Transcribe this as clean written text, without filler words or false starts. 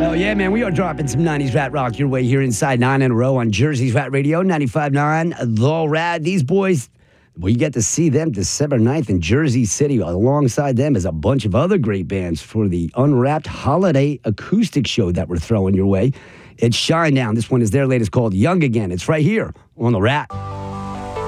Oh, yeah, man. We are dropping some 90s rat rock your way here inside 9 in a row on Jersey's Rat Radio, 95.9 The Rat. These boys, we get to see them December 9th in Jersey City. Alongside them is a bunch of other great bands for the Unwrapped Holiday Acoustic Show that we're throwing your way. It's Shinedown. This one is their latest called Young Again. It's right here on The Rat.